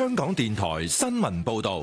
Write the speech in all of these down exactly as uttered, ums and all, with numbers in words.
香港電台新聞報道。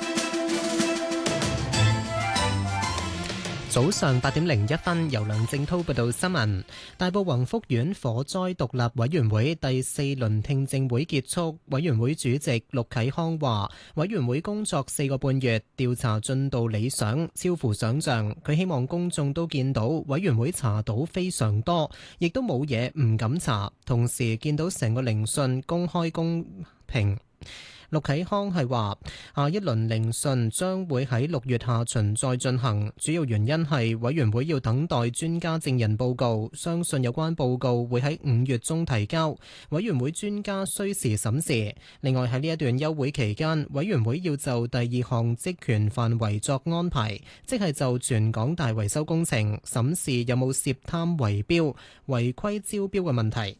早上八點零一分，由梁正滔報道新聞。大埔宏福苑火災獨立委員會第四輪聽證會結束，委員會主席陸啟康話，委員會工作四個半月，調查進度理想，超乎想象。佢希望公眾都見到委員會查到非常多，亦都冇嘢唔敢查，同時見到成個聆訊公開公平。陸啟康係話，下一輪聆訊將會喺六月下旬再進行，主要原因係委員會要等待專家證人報告，相信有關報告會喺五月中提交，委員會專家需時審視。另外喺呢一段休會期間，委員會要就第二項職權範圍作安排，即係就全港大維修工程審視有冇涉貪圍標、違規招標嘅問題。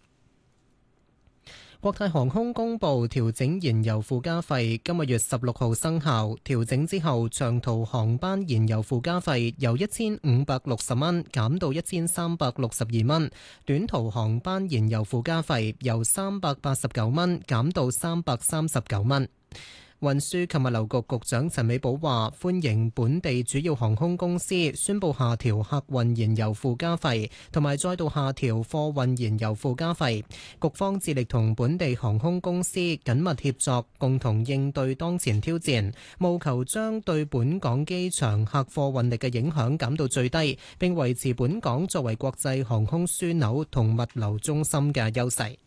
國泰航空公布調整燃油附加費，今個月十六號生效。調整之後，長途航班燃油附加費由一千五百六十蚊減到一千三百六十二蚊，短途航班燃油附加費由三百八十九蚊減到三百三十九蚊。運輸及物流局局長陳美寶話，歡迎本地主要航空公司宣布下調客運燃油附加費，同埋再度下調貨運燃油附加費。局方致力同本地航空公司緊密協作，共同應對當前挑戰，務求將對本港機場客貨運力嘅影響減到最低，並維持本港作為國際航空樞紐同物流中心嘅優勢。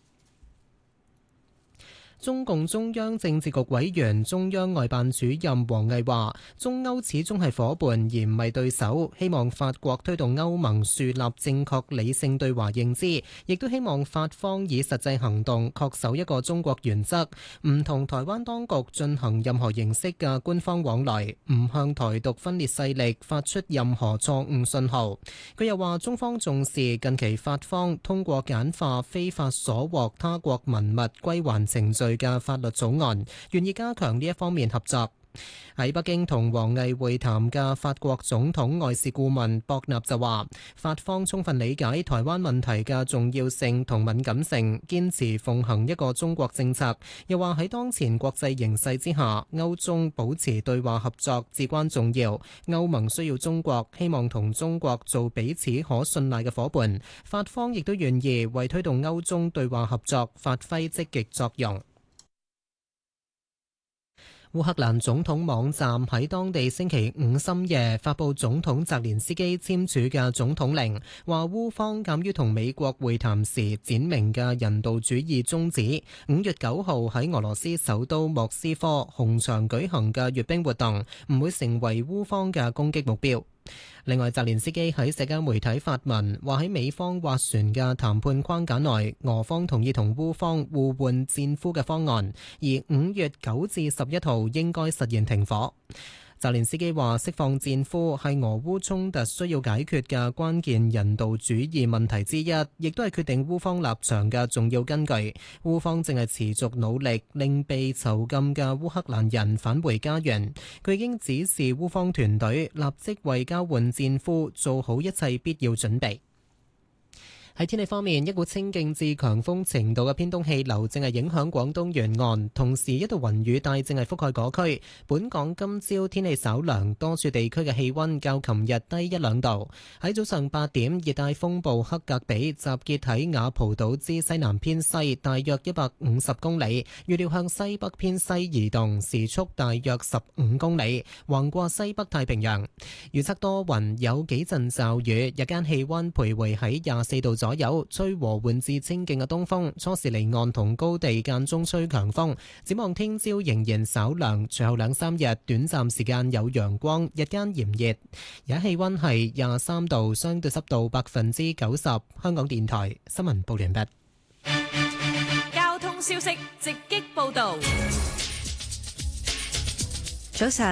中共中央政治局委員、中央外辦主任王毅話，中歐始終係夥伴而唔係對手，希望法國推動歐盟樹立正確理性對華認知，亦都希望法方以實際行動恪守一個中國原則，唔同台灣當局進行任何形式嘅官方往來，唔向台獨分裂勢力發出任何錯誤信號。佢又話，中方重視近期法方通過簡化非法所獲他國文物歸還程序嘅法律草案，願意加強呢一方面合作。喺北京同王毅會談嘅法國總統外事顧問博納就話，法方充分理解台灣問題嘅重要性同敏感性，堅持奉行一個中國政策。又話喺當前國際形勢之下，歐中保持對話合作至關重要。歐盟需要中國，希望同中國做彼此可信賴嘅伙伴。法方亦都願意為推動歐中對話合作發揮積極作用。烏克蘭總統網站喺當地星期五深夜發佈總統澤連斯基簽署嘅總統令，話烏方鑑於同美國會談時展明嘅人道主義宗旨，五月九號喺俄羅斯首都莫斯科紅場舉行嘅閱兵活動唔會成為烏方嘅攻擊目標。另外，澤連斯基喺社交媒體發文，話喺美方斡旋嘅談判框架內，俄方同意同烏方互換戰俘嘅方案，而五月九至十一號應該實現停火。澤連斯基話，釋放戰俘係俄烏衝突需要解決嘅關鍵人道主義問題之一，亦都係決定烏方立場嘅重要根據。烏方正係持續努力令被囚禁嘅烏克蘭人返回家園。佢已經指示烏方團隊立即為交換戰俘做好一切必要準備。喺天氣方面，一股清勁至強風程度嘅偏東氣流正係影響廣東沿岸，同時一道雲雨帶正係覆蓋嗰區。本港今朝天氣稍涼，多處地區嘅氣溫較琴日低一兩度。喺早上八點，熱帶風暴克格比集結喺雅蒲島之西南偏西大約一百五十公里，預料向西北偏西移動，時速大約十五公里，橫過西北太平洋。預測多雲，有幾陣驟雨，日間氣溫徘徊喺廿四度左右。左右吹和緩至清勁嘅東風，初時離岸同高地間中吹強風。展望聽朝仍然稍涼，隨後兩三日短暫時間有陽光，日間炎熱。而家氣溫係廿三度，相對濕度百分之九十。香港電台新聞報完畢。 交通消息直擊報道。 早晨。